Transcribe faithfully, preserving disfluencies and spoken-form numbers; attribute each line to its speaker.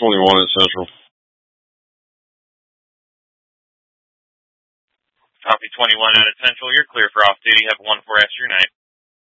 Speaker 1: twenty-one at Central.
Speaker 2: Copy twenty-one out at Central. You're clear for off-duty. Have one four after your night.